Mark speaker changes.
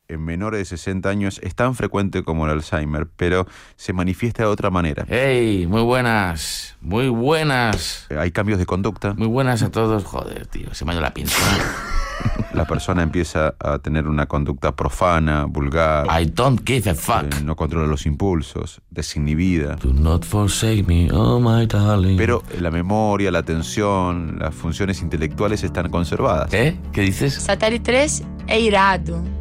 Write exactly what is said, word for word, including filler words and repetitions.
Speaker 1: en menores de sesenta años es tan frecuente como el Alzheimer, pero se manifiesta de otra manera.
Speaker 2: ¡Ey! Muy buenas, muy buenas.
Speaker 1: Hay cambios de conducta.
Speaker 2: Muy buenas a todos. Joder, tío, se me ha ido la pinza.
Speaker 1: La persona empieza a tener una conducta profana, vulgar.
Speaker 2: I don't give a fuck.
Speaker 1: Eh, no controla los impulsos, desinhibida.
Speaker 2: Do not forsake me, oh my darling.
Speaker 1: Pero la memoria, la atención, las funciones intelectuales están conservadas.
Speaker 2: ¿Eh? ¿Qué dices?
Speaker 3: Satélite tres é irado.